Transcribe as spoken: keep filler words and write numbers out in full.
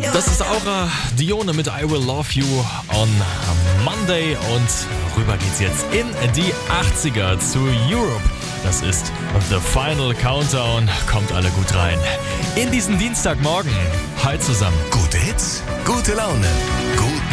Das ist Aura Dione mit I Will Love You on Monday und rüber geht's jetzt in die achtziger zu Europe. Das ist The Final Countdown. Kommt alle gut rein. In diesen Dienstagmorgen. Hi zusammen. Gute Hits, gute Laune, gut